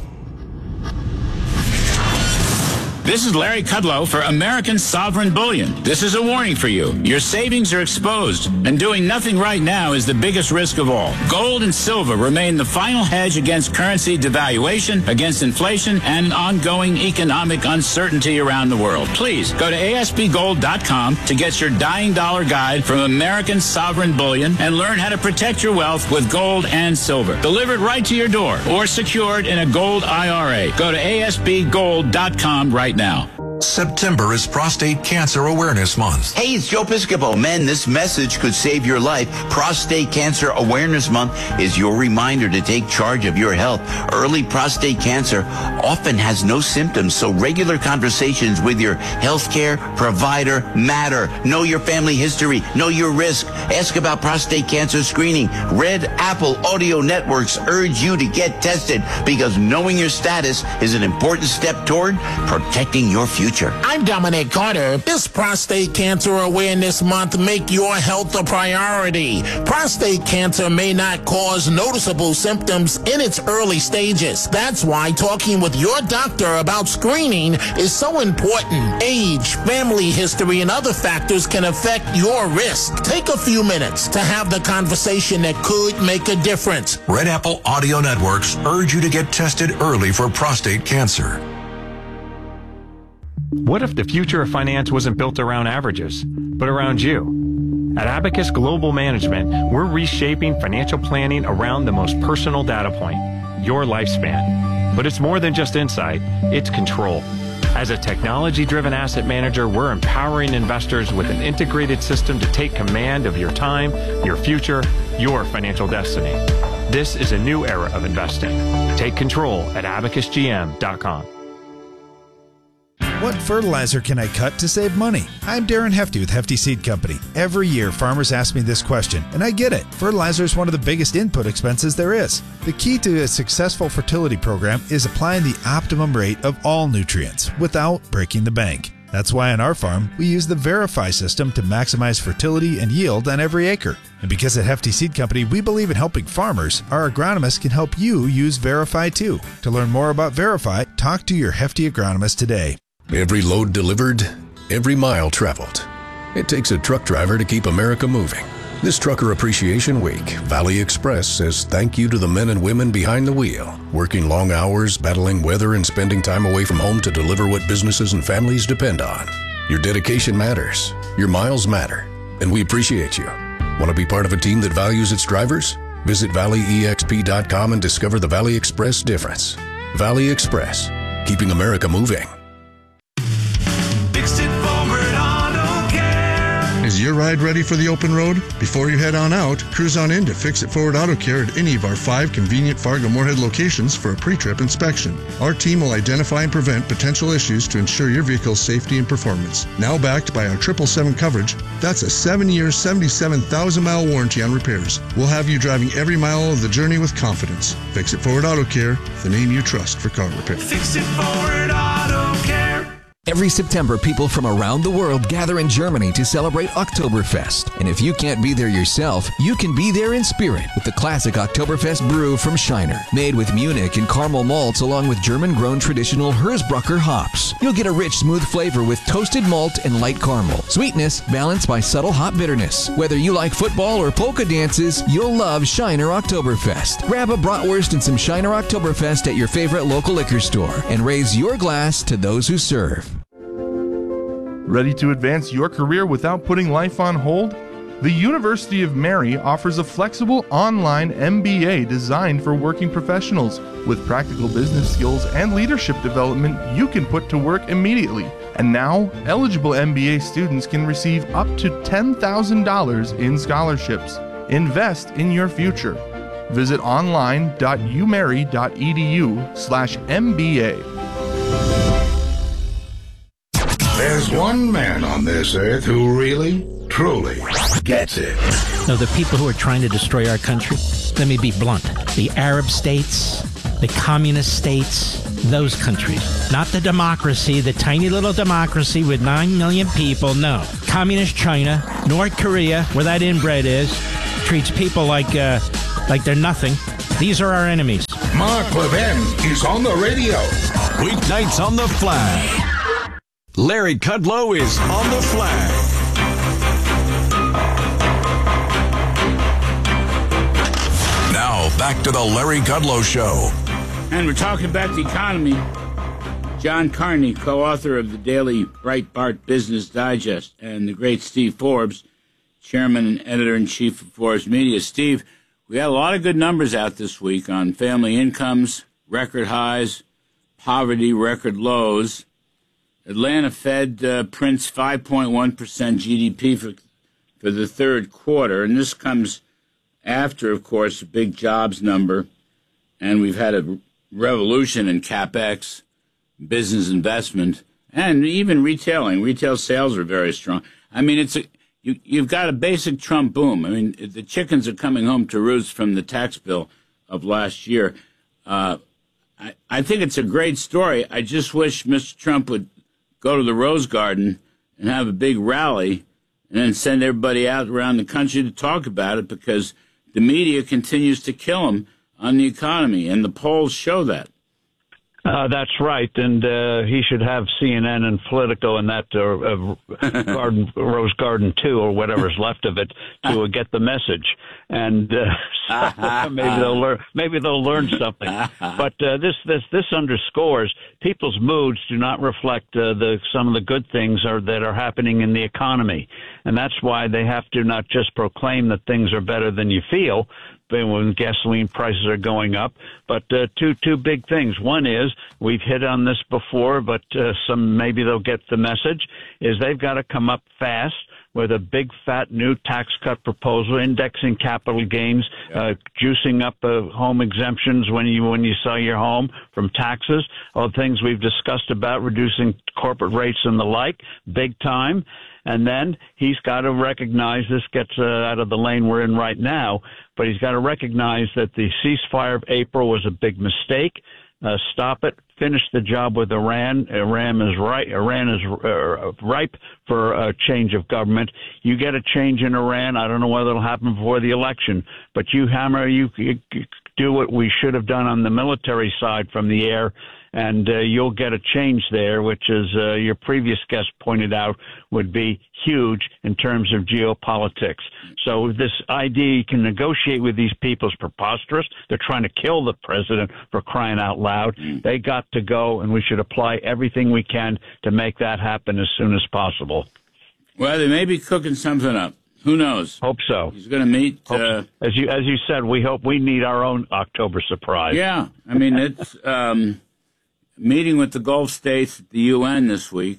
This is Larry Kudlow for American Sovereign Bullion. This is a warning for you. Your savings are exposed, and doing nothing right now is the biggest risk of all. Gold and silver remain the final hedge against currency devaluation, against inflation, and ongoing economic uncertainty around the world. Please go to A S B gold dot com to get your dying dollar guide from American Sovereign Bullion and learn how to protect your wealth with gold and silver. Delivered right to your door or secured in a gold I R A. Go to A S B gold dot com right now. September is Prostate Cancer Awareness Month. Hey, it's Joe Piscopo. Men, this message could save your life. Prostate Cancer Awareness Month is your reminder to take charge of your health. Early prostate cancer often has no symptoms, so regular conversations with your healthcare provider matter. Know your family history. Know your risk. Ask about prostate cancer screening. Red Apple Audio Networks urge you to get tested because knowing your status is an important step toward protecting your future. I'm Dominic Carter. This Prostate Cancer Awareness Month make your health a priority. Prostate cancer may not cause noticeable symptoms in its early stages. That's why talking with your doctor about screening is so important. Age, family history, and other factors can affect your risk. Take a few minutes to have the conversation that could make a difference. Red Apple Audio Networks urge you to get tested early for prostate cancer. What if the future of finance wasn't built around averages, but around you? At Abacus Global Management, we're reshaping financial planning around the most personal data point, your lifespan. But it's more than just insight, it's control. As a technology-driven asset manager, we're empowering investors with an integrated system to take command of your time, your future, your financial destiny. This is a new era of investing. Take control at abacus g m dot com. What fertilizer can I cut to save money? I'm Darren Hefty with Hefty Seed Company. Every year, farmers ask me this question, and I get it. Fertilizer is one of the biggest input expenses there is. The key to a successful fertility program is applying the optimum rate of all nutrients without breaking the bank. That's why on our farm, we use the Verify system to maximize fertility and yield on every acre. And because at Hefty Seed Company, we believe in helping farmers, our agronomists can help you use Verify too. To learn more about Verify, talk to your Hefty agronomist today. Every load delivered, every mile traveled. It takes a truck driver to keep America moving. This Trucker Appreciation Week, Valley Express says thank you to the men and women behind the wheel, working long hours, battling weather, and spending time away from home to deliver what businesses and families depend on. Your dedication matters. Your miles matter. And we appreciate you. Want to be part of a team that values its drivers? Visit valley e x p dot com and discover the Valley Express difference. Valley Express, keeping America moving. Is your ride ready for the open road? Before you head on out, cruise on in to Fix It Forward Auto Care at any of our five convenient Fargo-Moorhead locations for a pre-trip inspection. Our team will identify and prevent potential issues to ensure your vehicle's safety and performance. Now backed by our triple seven coverage, that's a seven-year, seventy-seven thousand mile warranty on repairs. We'll have you driving every mile of the journey with confidence. Fix It Forward Auto Care, the name you trust for car repair. Fix It Forward Auto Care. Every September, people from around the world gather in Germany to celebrate Oktoberfest. And if you can't be there yourself, you can be there in spirit with the classic Oktoberfest brew from Shiner. Made with Munich and caramel malts along with German-grown traditional Hersbrucker hops. You'll get a rich, smooth flavor with toasted malt and light caramel. Sweetness balanced by subtle hop bitterness. Whether you like football or polka dances, you'll love Shiner Oktoberfest. Grab a bratwurst and some Shiner Oktoberfest at your favorite local liquor store and raise your glass to those who serve. Ready to advance your career without putting life on hold? The University of Mary offers a flexible online M B A designed for working professionals with practical business skills and leadership development you can put to work immediately. And now, eligible M B A students can receive up to ten thousand dollars in scholarships. Invest in your future. Visit online.umary.edu slash MBA. There's one man on this earth who really, truly gets it. No, the people who are trying to destroy our country, let me be blunt, the Arab states, the communist states, those countries. Not the democracy, the tiny little democracy with nine million people, no. Communist China, North Korea, where that inbred is, treats people like, uh, like they're nothing. These are our enemies. Mark Levin is on the radio. Weeknights on the Flag. Larry Kudlow is on the Flag. Now, back to the Larry Kudlow Show. And we're talking about the economy. John Carney, co-author of the daily Breitbart Business Digest, and the great Steve Forbes, chairman and editor-in-chief of Forbes Media. Steve, we had a lot of good numbers out this week on family incomes, record highs, poverty, record lows. Atlanta Fed uh, prints five point one percent G D P for, for the third quarter, and this comes after, of course, a big jobs number, and we've had a revolution in CapEx, business investment, and even retailing. Retail sales are very strong. I mean, it's a you, you've got a basic Trump boom. I mean, the chickens are coming home to roost from the tax bill of last year. Uh, I, I think it's a great story. I just wish Mister Trump would go to the Rose Garden and have a big rally and then send everybody out around the country to talk about it, because the media continues to kill him on the economy, and the polls show that. Uh, that's right, and uh, he should have C N N and Politico and that uh, uh, Garden, Rose Garden two, or whatever's left of it, to uh, get the message. And uh, so maybe they'll learn. Maybe they'll learn something. But uh, this this this underscores people's moods do not reflect uh, the some of the good things are that are happening in the economy, and that's why they have to not just proclaim that things are better than you feel when gasoline prices are going up, but uh, two two big things. One is, we've hit on this before, but uh, some maybe they'll get the message, is they've got to come up fast with a big fat new tax cut proposal, indexing capital gains, uh, juicing up uh, home exemptions when you when you sell your home from taxes, all the things we've discussed about reducing corporate rates and the like, big time. And then he's got to recognize, this gets uh, out of the lane we're in right now, but he's got to recognize that the ceasefire of April was a big mistake. Uh, stop it. Finish the job with Iran. Iran is right. Iran is uh, ripe for a change of government. You get a change in Iran. I don't know whether it'll happen before the election, but you hammer, you, you do what we should have done on the military side from the air, and uh, you'll get a change there, which is uh, your previous guest pointed out would be huge in terms of geopolitics. So this idea you can negotiate with these people is preposterous. They're trying to kill the president, for crying out loud. They got to go, and we should apply everything we can to make that happen as soon as possible. Well, they may be cooking something up. Who knows? Hope so. He's going to meet. Uh, as you as you said, we hope we need our own October surprise. Yeah, I mean, it's um, meeting with the Gulf states at the U N this week.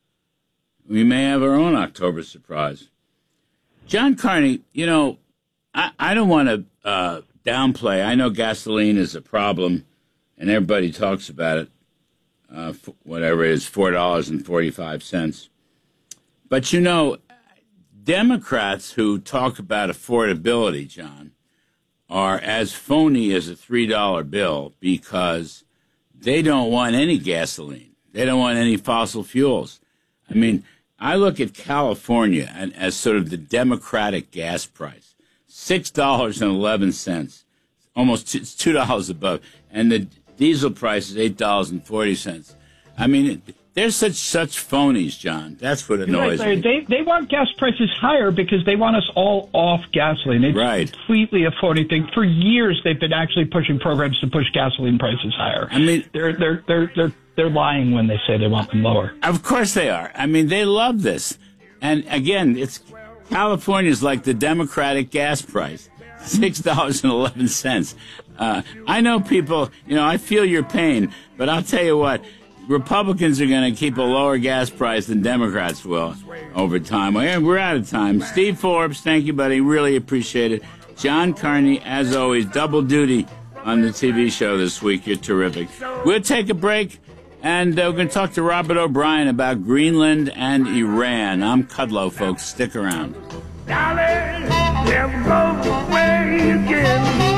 We may have our own October surprise. John Carney, you know, I, I don't want to uh, downplay. I know gasoline is a problem, and everybody talks about it. Uh, whatever it is, four dollars and forty-five cents. But you know, Democrats who talk about affordability, John, are as phony as a three dollar bill, because they don't want any gasoline. They don't want any fossil fuels. I mean, I look at California and, as sort of the Democratic gas price, six dollars and eleven cents, almost it's two dollars above, and the diesel price is eight dollars and forty cents. I mean, they're such such phonies, John. That's what annoys right, me. They they want gas prices higher because they want us all off gasoline. It's right. completely a phony thing. For years, they've been actually pushing programs to push gasoline prices higher. I mean, they're they're they're they're they're lying when they say they want them lower. Of course they are. I mean, they love this. And again, it's California's like the Democratic gas price, six dollars and eleven cents. Uh, I know people, you know, I feel your pain, but I'll tell you what, Republicans are going to keep a lower gas price than Democrats will over time. We're out of time. Steve Forbes, thank you, buddy. Really appreciate it. John Carney, as always, double duty on the T V show this week. You're terrific. We'll take a break, and uh, we're going to talk to Robert O'Brien about Greenland and Iran. I'm Kudlow, folks. Stick around. Darling, never go away again.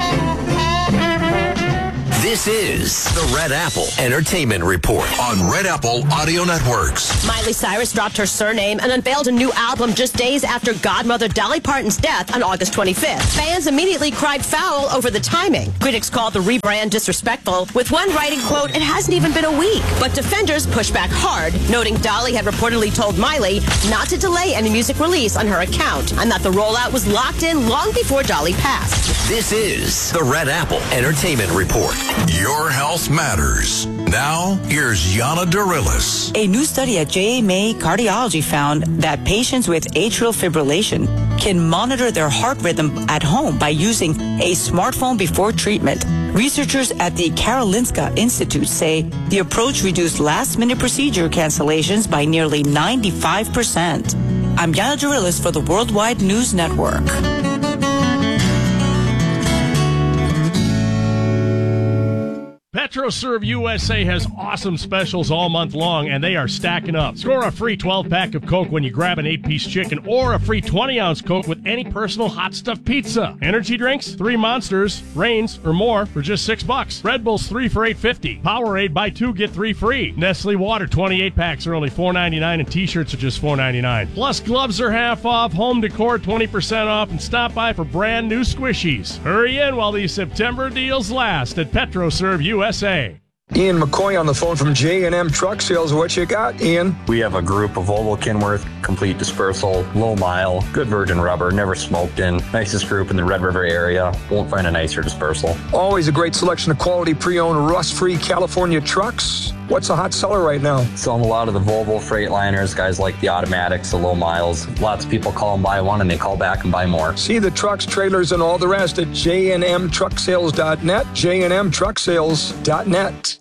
This is the Red Apple Entertainment Report on Red Apple Audio Networks. Miley Cyrus dropped her surname and unveiled a new album just days after godmother Dolly Parton's death on August twenty-fifth. Fans immediately cried foul over the timing. Critics called the rebrand disrespectful, with one writing, quote, "It hasn't even been a week." But defenders pushed back hard, noting Dolly had reportedly told Miley not to delay any music release on her account, and that the rollout was locked in long before Dolly passed. This is the Red Apple Entertainment Report. Your health matters. Now, here's Yana Darilis. A new study at J M A Cardiology found that patients with atrial fibrillation can monitor their heart rhythm at home by using a smartphone before treatment. Researchers at the Karolinska Institute say the approach reduced last-minute procedure cancellations by nearly ninety-five percent. I'm Yana Darilis for the Worldwide News Network. PetroServe U S A has awesome specials all month long, and they are stacking up. Score a free twelve-pack of Coke when you grab an eight-piece chicken, or a free twenty-ounce Coke with any personal hot stuffed pizza. Energy drinks, three Monsters, Reigns, or more for just six bucks. Red Bulls, three for eight fifty. Powerade, buy two, get three free. Nestle Water, twenty-eight packs are only four ninety-nine, and T-shirts are just four ninety-nine. Plus, gloves are half off, home decor twenty percent off, and stop by for brand new squishies. Hurry in while these September deals last at PetroServe U S A. Ian McCoy on the phone from J and M Truck Sales. What you got, Ian? We have a group of Volvo Kenworth, complete dispersal, low mile, good virgin rubber, never smoked in. Nicest group in the Red River area. Won't find a nicer dispersal. Always a great selection of quality pre-owned, rust-free California trucks. What's a hot seller right now? Selling a lot of the Volvo Freightliners, guys like the automatics, the low miles. Lots of people call and buy one, and they call back and buy more. See the trucks, trailers, and all the rest at J and M truck sales dot net, J and M truck sales dot net.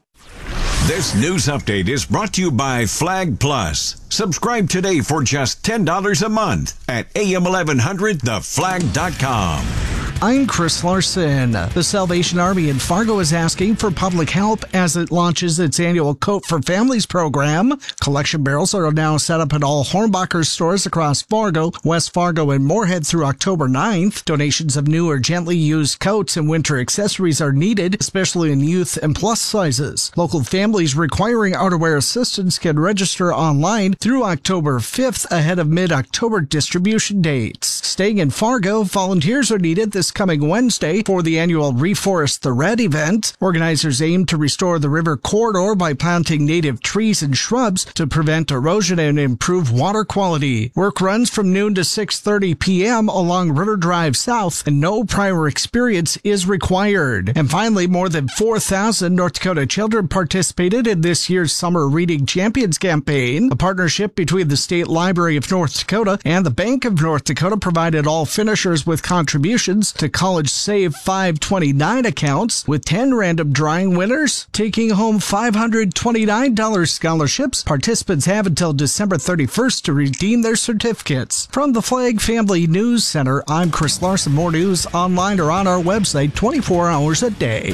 This news update is brought to you by Flag Plus. Subscribe today for just ten dollars a month at A M eleven hundred the flag dot com. I'm Chris Larson. The Salvation Army in Fargo is asking for public help as it launches its annual Coat for Families program. Collection barrels are now set up at all Hornbacher stores across Fargo, West Fargo, and Moorhead through October ninth. Donations of new or gently used coats and winter accessories are needed, especially in youth and plus sizes. Local families requiring outerwear assistance can register online through October fifth ahead of mid-October distribution dates. Staying in Fargo, volunteers are needed this coming Wednesday for the annual Reforest the Red event. Organizers aim to restore the river corridor by planting native trees and shrubs to prevent erosion and improve water quality. Work runs from noon to six thirty p.m. along River Drive South, and no prior experience is required. And finally, more than four thousand North Dakota children participated in this year's Summer Reading Champions campaign. A partnership between the State Library of North Dakota and the Bank of North Dakota provided all finishers with contributions to College Save five twenty-nine accounts, with ten random drawing winners taking home five hundred twenty-nine dollars scholarships. Participants have until December thirty-first to redeem their certificates. From the Flag Family News Center, I'm Chris Larson. More news online or on our website twenty-four hours a day.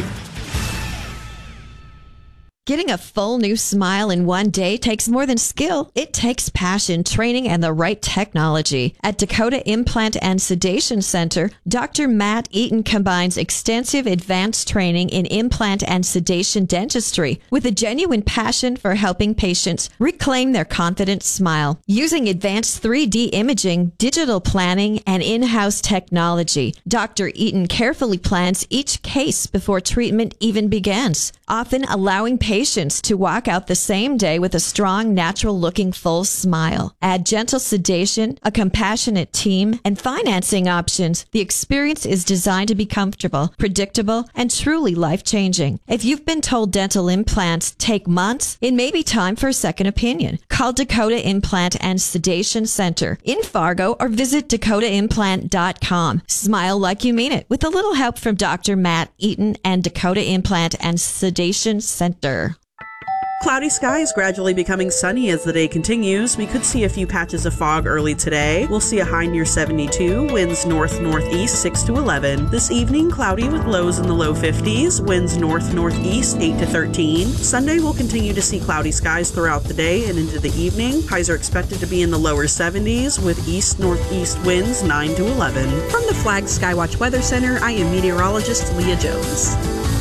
Getting a full new smile in one day takes more than skill. It takes passion, training, and the right technology. At Dakota Implant and Sedation Center, Doctor Matt Eaton combines extensive advanced training in implant and sedation dentistry with a genuine passion for helping patients reclaim their confident smile. Using advanced three D imaging, digital planning, and in-house technology, Doctor Eaton carefully plans each case before treatment even begins, often allowing patients Patients to walk out the same day with a strong, natural-looking full smile. Add gentle sedation, a compassionate team, and financing options. The experience is designed to be comfortable, predictable, and truly life-changing. If you've been told dental implants take months, it may be time for a second opinion. Call Dakota Implant and Sedation Center in Fargo or visit dakota implant dot com. Smile like you mean it with a little help from Doctor Matt Eaton and Dakota Implant and Sedation Center. Cloudy skies gradually becoming sunny as the day continues. We could see a few patches of fog early today. We'll see a high near seventy-two, winds north-northeast six to eleven. This evening, cloudy with lows in the low fifties, winds north-northeast eight to thirteen. Sunday, we'll continue to see cloudy skies throughout the day and into the evening. Highs are expected to be in the lower seventies with east-northeast winds nine to eleven. From the Flag Skywatch Weather Center, I am meteorologist Leah Jones.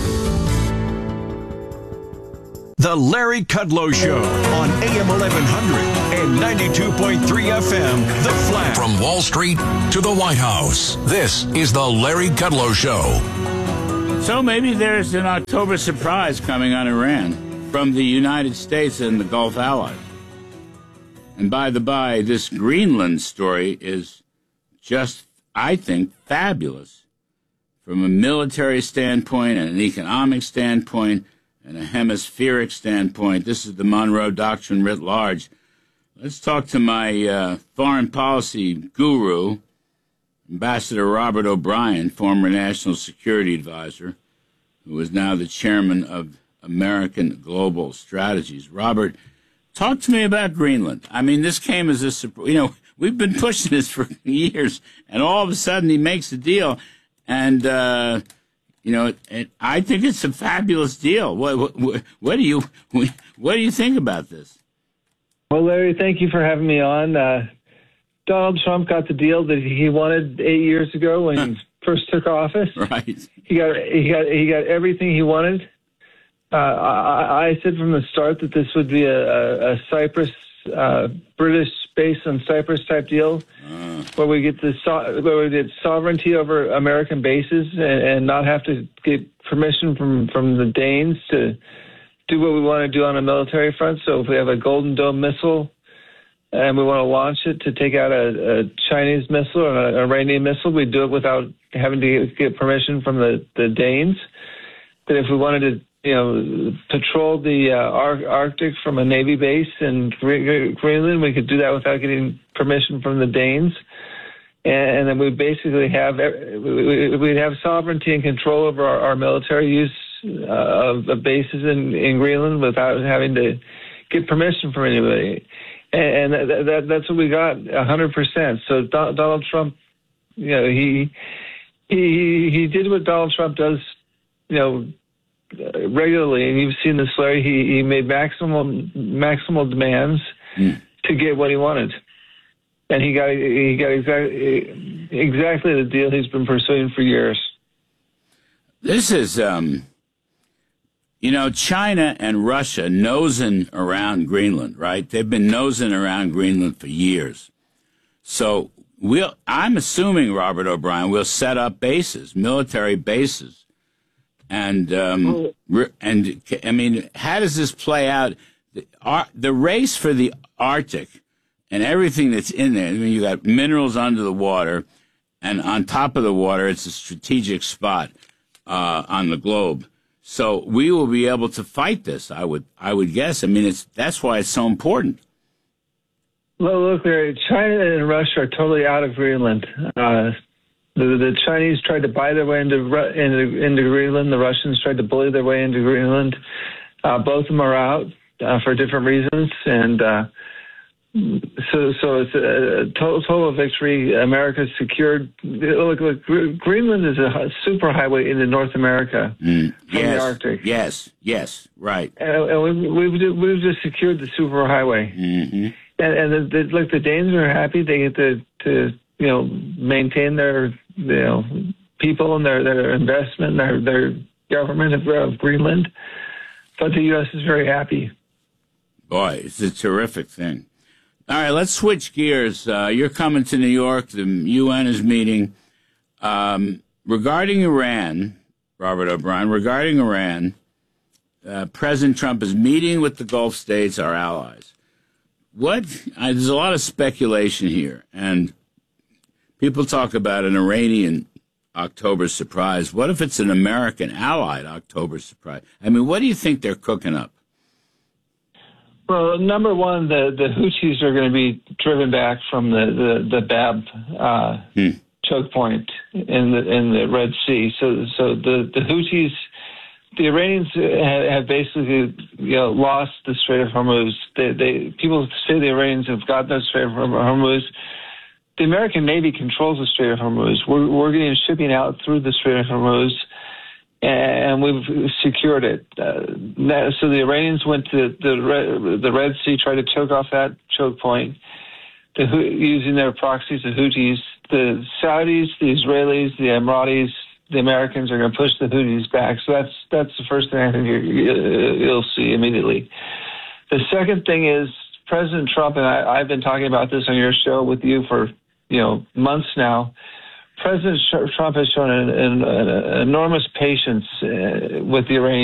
The Larry Kudlow Show on A M eleven hundred and ninety-two point three F M, The Flag. From Wall Street to the White House, this is The Larry Kudlow Show. So maybe there's an October surprise coming on Iran from the United States and the Gulf allies. And by the by, this Greenland story is just, I think, fabulous from a military standpoint and an economic standpoint and a hemispheric standpoint. This is the Monroe Doctrine writ large. Let's talk to my uh, foreign policy guru, Ambassador Robert O'Brien, former National Security Advisor, who is now the chairman of American Global Strategies. Robert, talk to me about Greenland. I mean, this came as a surprise. You know, we've been pushing this for years, and all of a sudden he makes a deal, and uh, you know, it, I think it's a fabulous deal. What, what, what do you what do you think about this? Well, Larry, thank you for having me on. Uh, Donald Trump got the deal that he wanted eight years ago when he first took office. Right. He got he got he got everything he wanted. Uh, I, I said from the start that this would be a, a, a Cyprus, uh, British base on Cyprus type deal, uh. where we get the so- where we get sovereignty over American bases and, and not have to get permission from, from the Danes to do what we want to do on a military front. So if we have a Golden Dome missile and we want to launch it to take out a, a Chinese missile or an Iranian missile, we do it without having to get permission from the, the Danes. That if we wanted to, you know, patrol the uh, Ar- Arctic from a Navy base in Gre- Greenland, we could do that without getting permission from the Danes. And, and then we basically have, we'd have sovereignty and control over our, our military use uh, of, of bases in, in Greenland without having to get permission from anybody. And, and that, that, that's what we got, one hundred percent. So Do- Donald Trump, you know, he, he, he did what Donald Trump does, you know, regularly, and you've seen this, Larry. He, he made maximum maximal demands mm. to get what he wanted, and he got he got exactly exactly the deal he's been pursuing for years. This is, um, you know, China and Russia nosing around Greenland, right? They've been nosing around Greenland for years. So we'll, I'm assuming, Robert O'Brien, we'll set up bases, military bases. And, um, and I mean, how does this play out? The, ar- the race for the Arctic and everything that's in there, I mean, you got minerals under the water, and on top of the water, it's a strategic spot uh, on the globe. So we will be able to fight this, I would I would guess. I mean, it's that's why it's so important. Well, look, Larry, China and Russia are totally out of Greenland. Uh The, the Chinese tried to buy their way into, into into Greenland. The Russians tried to bully their way into Greenland. Uh, both of them are out uh, for different reasons, and uh, so so it's a total, total victory. America's secured. Look, look, Greenland is a super highway into North America mm, from yes, the Arctic. Yes, yes, right. And, and we've, we've we've just secured the super highway. Mm-hmm. And, and the, the, look, the Danes are happy. They get to to you know maintain their you know, people and their, their investment, their their government of, of Greenland. But the U S is very happy. Boy, it's a terrific thing. All right, let's switch gears. Uh, you're coming to New York. The U N is meeting. Um, regarding Iran, Robert O'Brien, regarding Iran, uh, President Trump is meeting with the Gulf states, our allies. What? Uh, there's a lot of speculation here, and people talk about an Iranian October surprise. What if it's an American allied October surprise? I mean, what do you think they're cooking up? Well, number one, the, the Houthis are going to be driven back from the the, the Bab uh, hmm. choke point in the in the Red Sea. So so the, the Houthis, the Iranians have, have basically you know lost the Strait of Hormuz. They, they people say the Iranians have got the Strait of Hormuz. The American Navy controls the Strait of Hormuz. We're we're getting shipping out through the Strait of Hormuz, and we've secured it. Uh, so the Iranians went to the Red, the Red Sea, tried to choke off that choke point, the, using their proxies, the Houthis. The Saudis, the Israelis, the Emiratis, the Americans are going to push the Houthis back. So that's that's the first thing I think you'll see immediately. The second thing is President Trump, and I, I've been talking about this on your show with you for you know months now. President Trump has shown an, an, an enormous patience uh, with the Iranians.